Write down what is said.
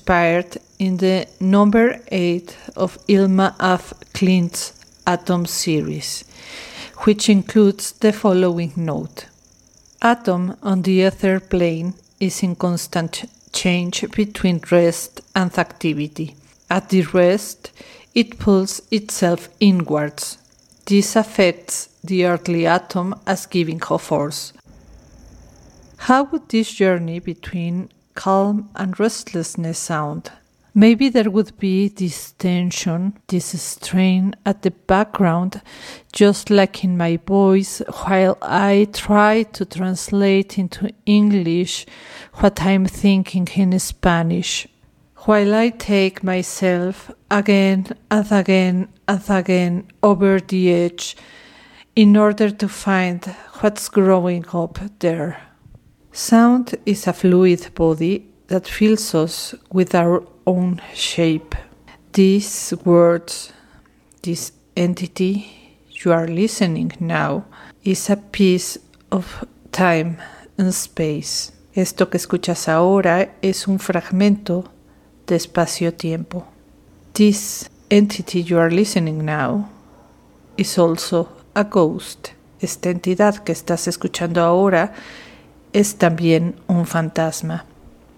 inspired in the number 8 of Ilma F. Klint's Atom series, which includes the following note. Atom on the ether plane is in constant change between rest and activity. At the rest, it pulls itself inwards. This affects the earthly atom as giving her force. How would this journey between calm and restlessness sound? Maybe there would be this tension, this strain at the background, just like in my voice, while I try to translate into English what I'm thinking in Spanish. While I take myself again and again and again over the edge in order to find what's growing up there. Sound is a fluid body that fills us with our own shape. These words, this entity you are listening now, is a piece of time and space. Esto que escuchas ahora es un fragmento de espacio-tiempo. This entity you are listening now is also a ghost. Esta entidad que estás escuchando ahora es también un fantasma.